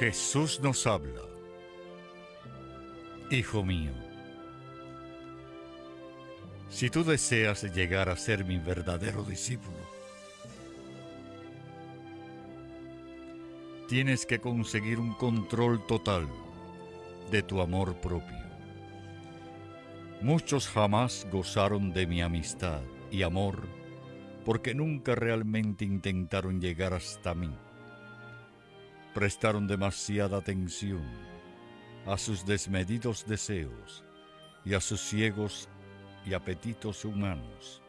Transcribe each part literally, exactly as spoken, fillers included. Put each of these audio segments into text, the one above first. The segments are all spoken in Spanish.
Jesús nos habla. Hijo mío, si tú deseas llegar a ser mi verdadero discípulo, tienes que conseguir un control total de tu amor propio. Muchos jamás gozaron de mi amistad y amor porque nunca realmente intentaron llegar hasta mí. Prestaron demasiada atención a sus desmedidos deseos y a sus ciegos y apetitos humanos.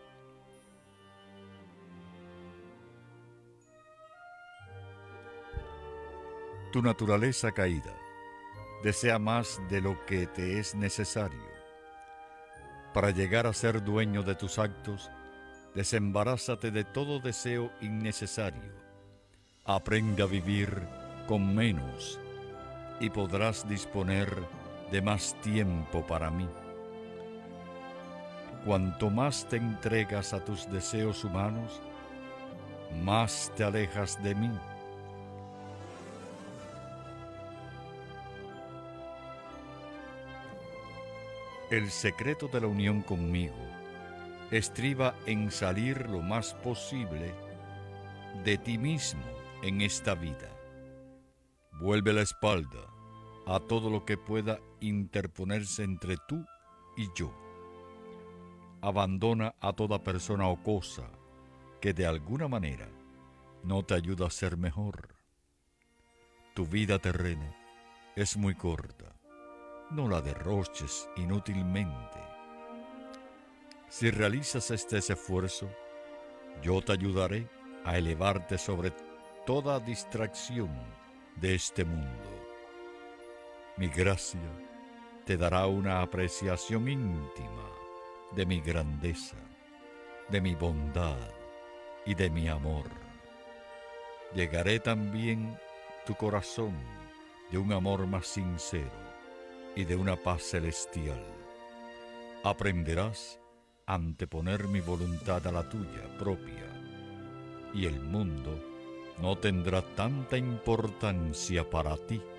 Tu naturaleza caída desea más de lo que te es necesario. Para llegar a ser dueño de tus actos, desembarázate de todo deseo innecesario. Aprende a vivir con menos y podrás disponer de más tiempo para mí. Cuanto más te entregas a tus deseos humanos, más te alejas de mí. El secreto de la unión conmigo estriba en salir lo más posible de ti mismo en esta vida. Vuelve la espalda a todo lo que pueda interponerse entre tú y yo. Abandona a toda persona o cosa que de alguna manera no te ayuda a ser mejor. Tu vida terrena es muy corta. No la derroches inútilmente. Si realizas este esfuerzo, yo te ayudaré a elevarte sobre toda distracción de este mundo. Mi gracia te dará una apreciación íntima de mi grandeza, de mi bondad y de mi amor. Llegaré también tu corazón de un amor más sincero y de una paz celestial. Aprenderás a anteponer mi voluntad a la tuya propia, y el mundo no tendrá tanta importancia para ti